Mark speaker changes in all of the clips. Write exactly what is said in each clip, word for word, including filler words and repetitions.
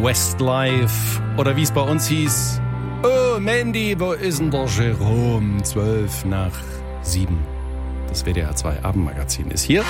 Speaker 1: Westlife oder wie es bei uns hieß, oh Mandy, wo ist denn der Jerome? Zwölf nach sieben. Das W D R zwei Abendmagazin ist hier.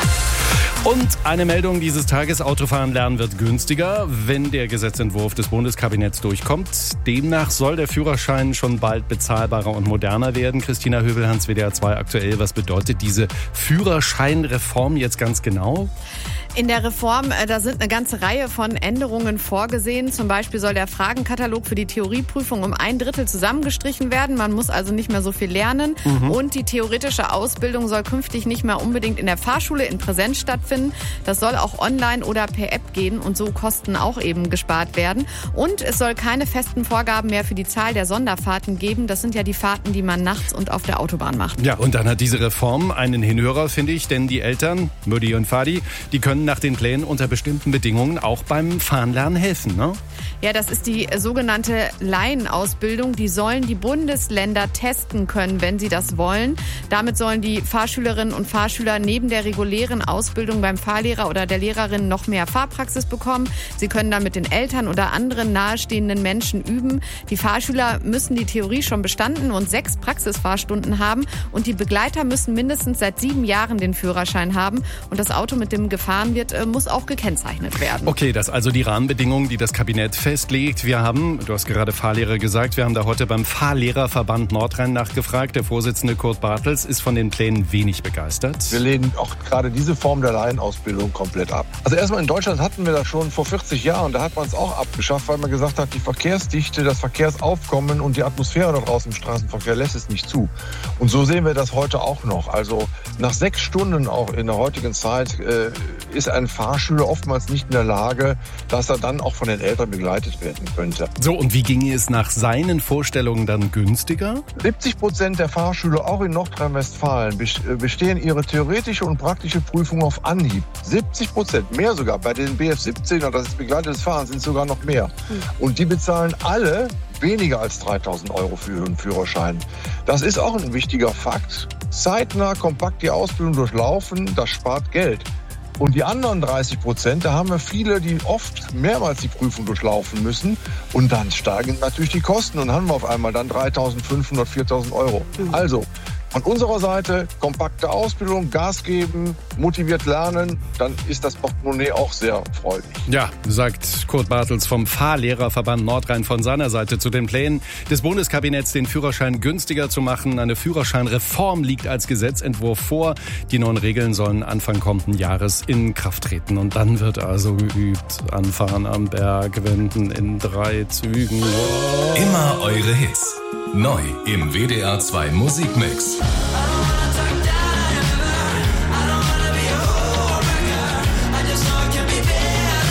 Speaker 1: Und eine Meldung dieses Tages, Autofahren lernen wird günstiger, wenn der Gesetzentwurf des Bundeskabinetts durchkommt. Demnach soll der Führerschein schon bald bezahlbarer und moderner werden. Christina Hövelhans, W D R zwei aktuell. Was bedeutet diese Führerscheinreform jetzt ganz genau?
Speaker 2: In der Reform, da sind eine ganze Reihe von Änderungen vorgesehen. Zum Beispiel soll der Fragenkatalog für die Theorieprüfung um ein Drittel zusammengestrichen werden. Man muss also nicht mehr so viel lernen. Mhm. Und die theoretische Ausbildung soll künftig nicht mehr unbedingt in der Fahrschule in Präsenz stattfinden. Das soll auch online oder per App gehen und so Kosten auch eben gespart werden. Und es soll keine festen Vorgaben mehr für die Zahl der Sonderfahrten geben. Das sind ja die Fahrten, die man nachts und auf der Autobahn macht.
Speaker 1: Ja, und dann hat diese Reform einen Hinhörer, finde ich, denn die Eltern, Mutti und Vati, die können nach den Plänen unter bestimmten Bedingungen auch beim Fahren helfen, ne?
Speaker 2: Ja, das ist die sogenannte Laienausbildung. Die sollen die Bundesländer testen können, wenn sie das wollen. Damit sollen die Fahrschülerinnen und Fahrschüler neben der regulären Ausbildung beim Fahrlehrer oder der Lehrerin noch mehr Fahrpraxis bekommen. Sie können dann mit den Eltern oder anderen nahestehenden Menschen üben. Die Fahrschüler müssen die Theorie schon bestanden und sechs Praxisfahrstunden haben. Und die Begleiter müssen mindestens seit sieben Jahren den Führerschein haben. Und das Auto, mit dem gefahren wird, muss auch gekennzeichnet werden.
Speaker 1: Okay, das also die Rahmenbedingungen, die das Kabinett festlegt. Wir haben, du hast gerade Fahrlehrer gesagt, wir haben da heute beim Fahrlehrerverband Nordrhein nachgefragt. Der Vorsitzende Kurt Bartels ist von den Plänen wenig begeistert.
Speaker 3: Wir lehnen auch gerade diese Form der Laienausbildung komplett ab. Also erstmal in Deutschland hatten wir das schon vor vierzig Jahren. Da hat man es auch abgeschafft, weil man gesagt hat, die Verkehrsdichte, das Verkehrsaufkommen und die Atmosphäre da draußen im Straßenverkehr lässt es nicht zu. Und so sehen wir das heute auch noch. Also nach sechs Stunden auch in der heutigen Zeit äh, ist ein Fahrschüler oftmals nicht in der Lage, dass er dann auch von den Eltern begleitet werden könnte.
Speaker 1: So, und wie ginge es nach seinen Vorstellungen dann günstiger?
Speaker 3: siebzig Prozent der Fahrschüler, auch in Nordrhein-Westfalen, bestehen ihre theoretische und praktische Prüfung auf Anhieb. siebzig Prozent, mehr sogar. Bei den B F siebzehner, das ist begleitetes Fahren, sind es sogar noch mehr. Und die bezahlen alle weniger als dreitausend Euro für ihren Führerschein. Das ist auch ein wichtiger Fakt. Zeitnah, kompakt die Ausbildung durchlaufen, das spart Geld. Und die anderen dreißig Prozent, da haben wir viele, die oft mehrmals die Prüfung durchlaufen müssen. Und dann steigen natürlich die Kosten und haben wir auf einmal dann dreitausendfünfhundert, viertausend Euro. Also von unserer Seite kompakte Ausbildung, Gas geben, motiviert lernen, dann ist das Portemonnaie auch sehr freudig.
Speaker 1: Ja, sagt Kurt Bartels vom Fahrlehrerverband Nordrhein von seiner Seite zu den Plänen des Bundeskabinetts, den Führerschein günstiger zu machen. Eine Führerscheinreform liegt als Gesetzentwurf vor. Die neuen Regeln sollen Anfang kommenden Jahres in Kraft treten. Und dann wird also geübt. Anfahren am Berg, wenden in drei Zügen. Oh.
Speaker 4: Immer eure Hits. Neu im W D R zwei Musikmix.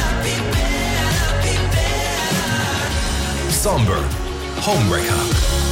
Speaker 4: Somber, Homewrecker.